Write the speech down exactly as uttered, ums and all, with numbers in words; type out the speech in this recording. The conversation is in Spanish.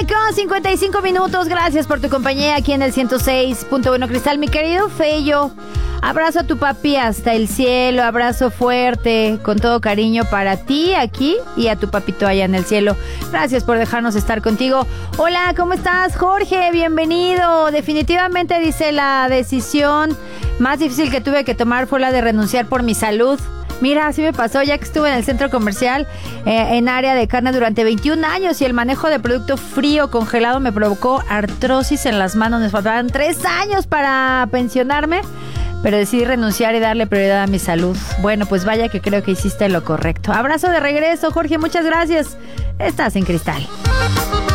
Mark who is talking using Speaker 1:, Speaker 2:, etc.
Speaker 1: con cincuenta y cinco minutos. Gracias por tu compañía aquí en el ciento seis punto uno Cristal. Mi querido Feyo, abrazo a tu papi hasta el cielo. Abrazo fuerte, con todo cariño para ti aquí y a tu papito allá en el cielo. Gracias por dejarnos estar contigo. Hola, ¿cómo estás, Jorge? Bienvenido. Definitivamente, dice, la decisión más difícil que tuve que tomar fue la de renunciar por mi salud. Mira, así me pasó, ya que estuve en el centro comercial eh, en área de carne durante veintiún años y el manejo de producto frío congelado me provocó artrosis en las manos. Me faltaban tres años para pensionarme, pero decidí renunciar y darle prioridad a mi salud. Bueno, pues vaya que creo que hiciste lo correcto. Abrazo de regreso, Jorge, muchas gracias. Estás en Cristal.